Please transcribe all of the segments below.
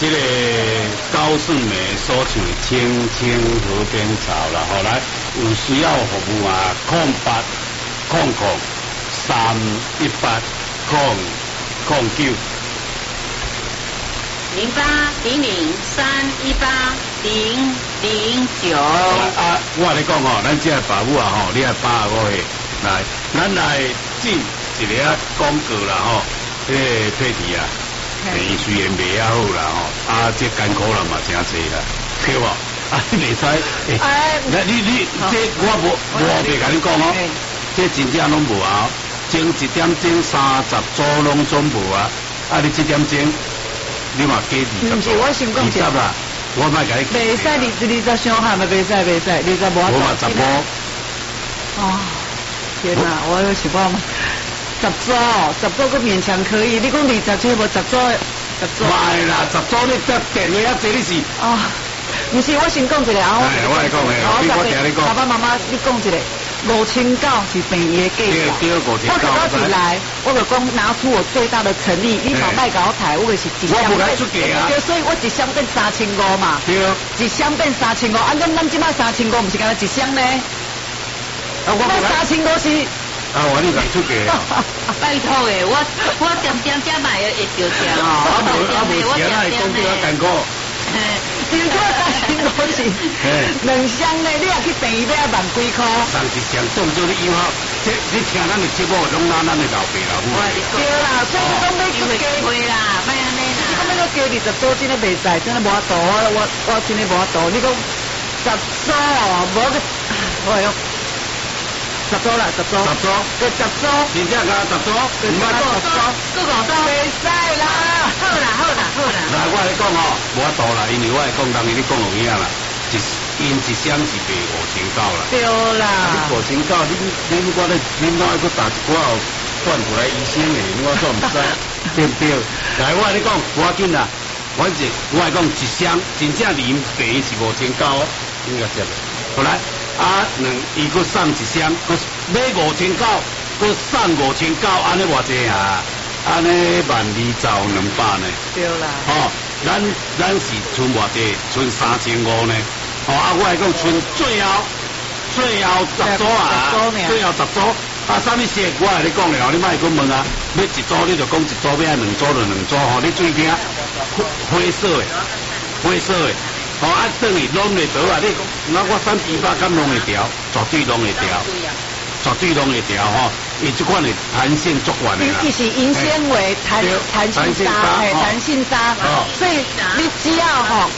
这个高顺美所唱的《青青河边草》啦，后来有需要服务啊，0800-318-09。 0800-318-009。 我跟你讲吼，咱这个爸母啊吼，你爱把握的来，咱来进一个广告啦吼，这个配题啊，伊虽然袂遐好啦吼，这艰苦人嘛真济啦，对无？你袂使，你这我袂甲你讲哦，这真正拢无啊，前1点钟30组拢总无啊，你7点钟你嘛加20组，20啦。我卖甲你。 袂使20伤害嘛，袂使，20无。 我嘛10波。 哦，天哪！我有想讲10组个勉强可以。你讲20这无10组。 卖啦，10组你得电话啊，这你是。 哦，不是，我先讲一个啊。 我来讲诶，我听你讲。 爸爸妈妈，你讲一个。5900是便宜的价钱，我一来，我就讲拿出我最大的诚意，你嘛卖搞台，我就是一箱变，所以我一箱变3500嘛，对，一箱变3500，咱即摆3500，不是干那一箱呢？我3500是。 我你敢出价啊？ 拜托诶，我点才买会着食哦， 我点点咧，我艰苦。 真正3500是2箱呢，你也去便宜要1万几块。 送一箱当做你以后，你听咱的节目，拢拿咱的老爸老母。 对啦，所以讲要去加会啦，卖安尼啦。 你讲要加20组，真的袂使，真的无法度，我真的无法度。你讲10组哦，无个，我用。10组啦，10组，对10组， 真正讲10组，唔捌 5组， 袂使啦， 好啦。 来，我来讲哦，无法度啦，因为我来讲，人伊咧讲有影啦，因一箱是卖5900啦。 对啦。 5900，恁我咧，恁哪个打一寡换过来医生诶，我煞唔知，对不对？来，我来讲，无要紧啦，反正我来讲一箱，真正零便宜是5900哦，应该这个。好来。伊佫送一箱，佫买5900，佫送5900，安尼偌济啊？安尼12200呢？ 对啦。 咱是剩偌济？剩3500呢？我来讲，剩最后10组啊，最后10组。啥物事？我来你讲了，你莫去问啊。要1组你就讲1组，要2组就2组吼。你注意听，灰色的。等于弄会到啊！我328敢弄会条，绝对弄会条吼！伊这款的弹性足悬的啦。 伊是银纤维弹性纱，所以你只要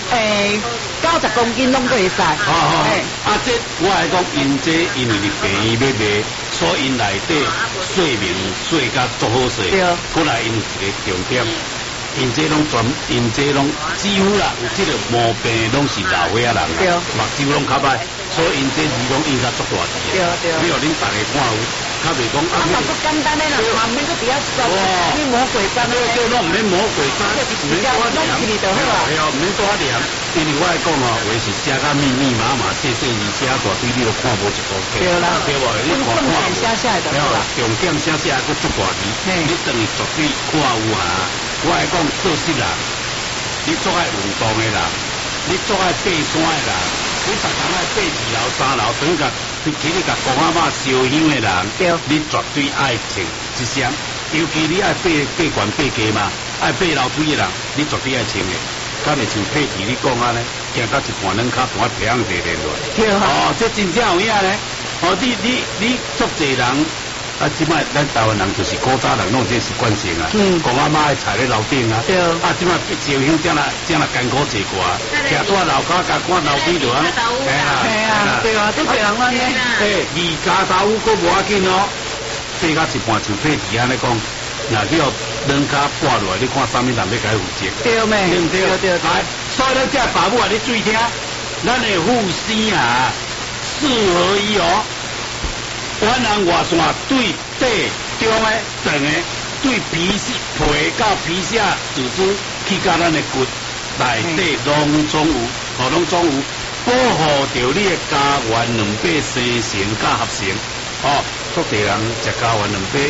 90公斤拢可以使。 这我来讲，因为你便宜要卖，所以因内底说明做甲足好势。过来因一个重点。因这拢几乎啦，有这个毛病拢是老岁仔人啦，目睭拢较歹，所以因这字拢印甲足大字的。对。你互恁大家看有，较袂讲啊。 嘛不简单的啦，旁边个比较酸，你魔鬼毡。 对，拢唔免魔鬼毡，唔免多黏。唔免多黏，因为我来讲哦，话是写甲密麻麻、细字写大堆，你都看无一个。 对啦。 对无？你看写下来的。 重点写佫足大字，你等于绝对看有啊。我来讲，做事人，你做爱运动的人，你做爱爬山的人，你逐天爱爬2楼3楼，等甲去你甲公阿妈烧香的人，你绝对爱穿一双。尤其你爱爬悬爬低嘛，爱爬楼梯的人，你绝对爱穿的。敢会像佩奇你讲啊呢？行到一半软脚盘皮样地连落。这真正有影呢。你足济人。即摆咱台湾人就是古早人弄这习惯性啊，公阿妈爱踩咧楼顶啊，即摆烧香正啦艰苦坐过啊，徛住楼骹甲看楼梯就啊， 对啊，都这样啊， 二家头佫无要紧哦，爬到一半像佩奇安尼讲，若去互软脚拨落来，你看啥物人要甲伊负责？ 对咩？对， 来，所以咱这爸母啊，你注意听，咱的护膝啊，4合一哦。弯人外线对底中的长的，对皮到皮下组织去到咱的骨内底拢总有，保护着你的家园2倍生成甲合成。足侪人食家园2倍，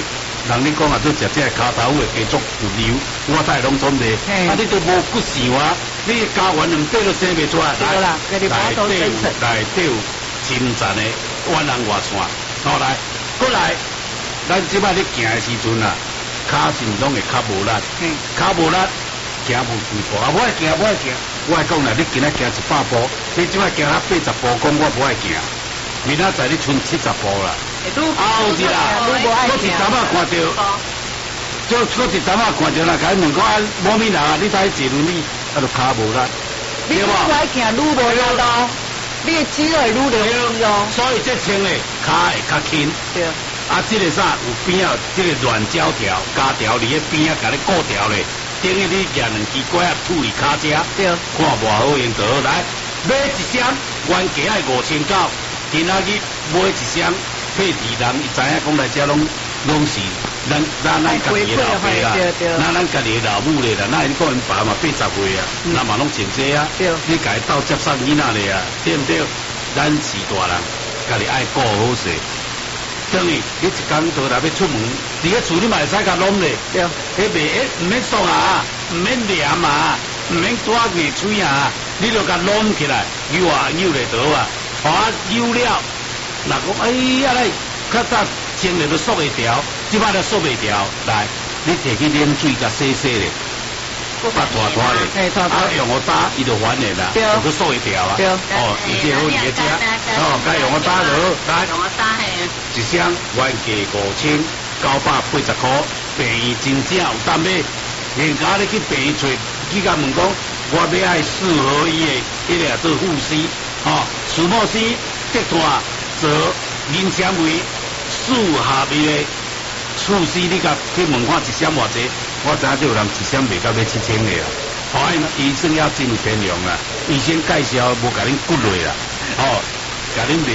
人你讲啊，做食这骹头会加足有流，我在农村的，啊，你都无骨细哇，你家园两底都生袂出来。 对啦，内底有真赞的万人外线，好来，过来，咱即摆你行的时阵啊，骹是拢会较无力，骹无力。行无几步，啊，我爱行，我爱讲啦，你今仔行100步，你即摆行啊80步，讲我不爱行，明仔载你剩70步啦。后日啦，我一阵仔看到，我一阵仔看到啦，甲伊问讲啊，某物人啊，你在坐轮椅，啊，就骹无力， 对无？你爱行愈无力咯，你的肌肉会愈流失哦。 所以这穿的骹会较轻。对。啊，这个啥有边啊？这个软胶条、胶条伫个边啊，甲你固条咧。等于你举2支拐啊，处理骹遮，对，看无好用就好来。买一箱原价爱5900，今仔日买一箱配地人，伊知影讲来遮拢是咱家己的老爸啦，咱家己的老母咧啦，那你讲因爸嘛80岁啊，那嘛拢真济啊，你家斗接送囡仔咧啊，对不对？咱是大人，家己爱顾好势。等于你一工倒来要出门，伫个厝你嘛会使甲拢咧，迄袂唔免爽啊，唔免黏啊，唔免抓硬嘴啊，你就甲拢起来，扭啊扭咧倒啊，好啊扭了，若讲哎呀来，较早穿咧都缩袂调，即摆都缩袂调，来，你摕去冷水甲洗洗咧。发拖咧，啊用我打，伊就还咧啦，就去缩会条啊。哦，伊这好伊个只，哦，该用我打就好，来。用我打嘿。一箱原价5980块，便宜真正有当买。人家你去便宜找，去甲问讲，我要爱4合1的，一个做护膝，哦，石墨烯、折断、做银纤维、4合1的。护膝你甲去问看一箱偌济？我知影就有人一箱卖到要7000个啊！好，医生要真偏用啦，医生介绍无甲恁骨落啦，哦，甲恁卖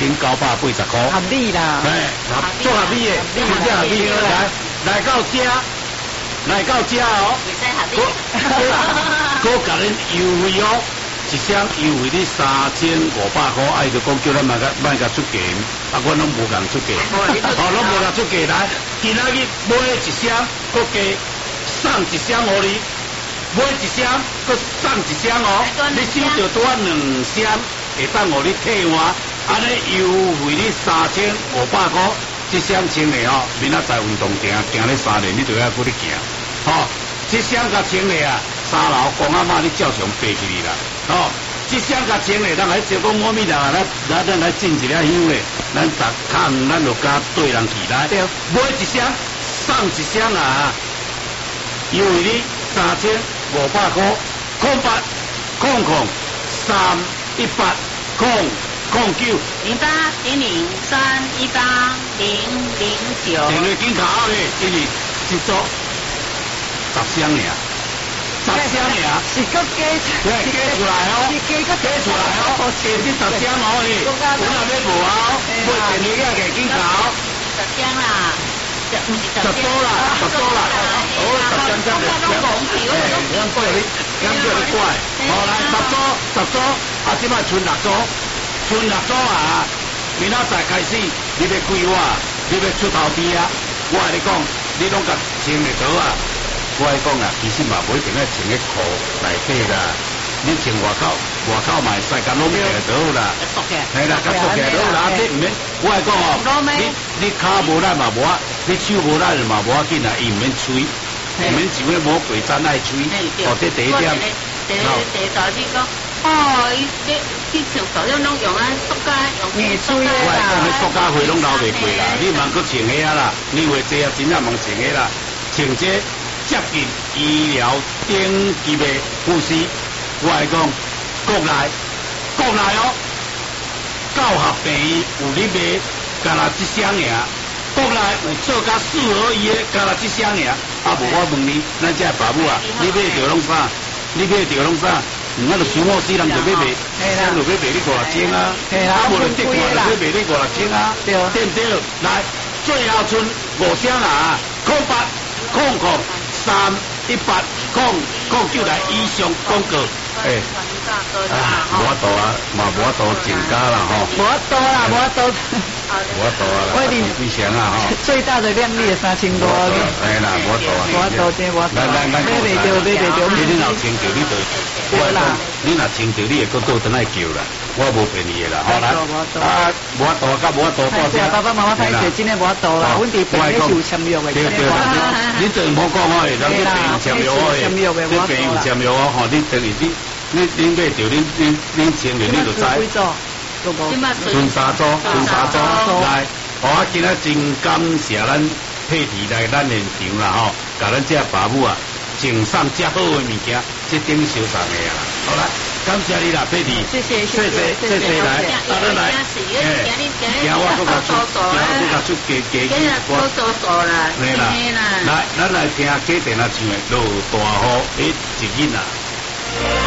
5980块。合理啦，哎，做合理的，真正合理的，来到遮哦，我甲恁优惠哦，一箱优惠你3500块，哎，就讲叫咱莫甲出价，啊，我拢无共出价，哦，拢无共出价来，今仔日买一箱，我加。送一箱互你，买一箱，佮送一箱哦。你收到多2箱，会当互你退换，安尼优惠你3500块，这箱穿的哦。明仔载运动行咧3年，你就要搁你行，哦。这箱甲穿的啊，3楼公阿妈你照常爬起哩啦，哦。这箱甲穿的，咱来招讲我咪人啊，咱来进一粒香咧，咱逐空咱就加对人起来，买一箱送一箱啊。优惠你3500块，0800-318-009。0800-318-009。电话紧卡咧，因为一组10箱尔，10箱尔，是搁加出来哦，加出来哦，加这10箱哦，有哪要无啊？买电话也紧卡哦，10箱啦。10多啦，好，10箱就10箱，咱过来，好来10组，啊，即摆剩6组啊，明仔载开始，你要规划，你要出头边啊，我跟你讲，你拢甲穿会到啊，我跟你讲啊，其实嘛不一定要穿个裤内底啦，你穿外口嘛会使甲拢起来就好啦，系啦，甲缩起来就好啦，你唔免，我跟你讲哦，你骹无力嘛无啊。你手无力嘛无要紧啦，伊唔免吹，唔免像迄魔鬼毡爱吹。哦，这第一点。第二你讲，哦，你像所有拢用啊塑胶，用吹啊。我讲迄塑胶灰拢流袂过啦，你茫搁穿遐啦，你话这啊真正茫穿遐啦，穿这接近医疗顶级的护士，我来讲，国内哦，9合病医有你卖，干那一箱尔。国内有做甲4合1的，干那一箱尔，啊无我问你，咱这爸母啊，你买着拢啥？咱就想我死人就要卖，咱就要卖你50斤啊，啊无就折断就要卖你50斤啊，对不对？来，最后剩5箱啊，0800-318-009来以上广告。 无多啊，嘛无多增加啦吼。 无多啦，无多。 无多啊啦，你想啊吼。 最大的量你也3000多。 哎啦，无多啊。 无多这无多。买袂着，买袂着。 你若清着你就，我讲你若清着你会搁倒转来叫啦，我无便宜的啦，好啦。啊，无多甲无多多少？ 爸爸妈妈拍摄真的无多啦，阮伫病院是有签约的。 对，你这唔好讲哦，人去病院签约哦，你病院签约哦，吼，你等于你买着你签着你就知。春沙组来，我今仔真感谢咱佩蒂来咱现场啦吼，甲咱这爸母啊送上遮好的物件，这顶收藏的啊，好啦，感谢你啦，佩蒂， 谢谢来，来，今我搁甲出加啦， 对啦，来，咱来听家庭啊唱的《落大雨的一日啊》。